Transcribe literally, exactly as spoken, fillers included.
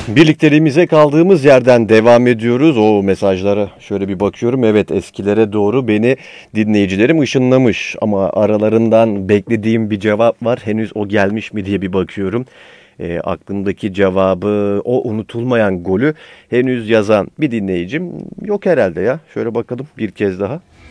Birlikteliğimize kaldığımız yerden devam ediyoruz. O mesajlara şöyle bir bakıyorum. Evet, eskilere doğru beni dinleyicilerim ışınlamış. Ama aralarından beklediğim bir cevap var. Henüz o gelmiş mi diye bir bakıyorum. E, aklımdaki cevabı, o unutulmayan golü henüz yazan bir dinleyicim yok herhalde ya. Şöyle bakalım bir kez daha.